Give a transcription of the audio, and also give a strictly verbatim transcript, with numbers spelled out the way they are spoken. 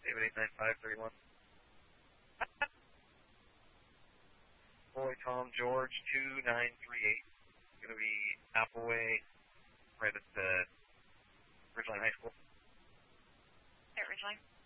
David eight nine five three one. Boy, Tom, George two nine three eight. It's going to be Appleway, right at the Ridgeline High School. At Ridgeline?